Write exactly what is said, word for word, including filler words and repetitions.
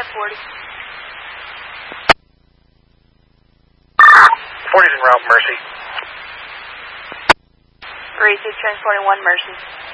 forty. forty's en route, Mercy. three two transporting one Mercy.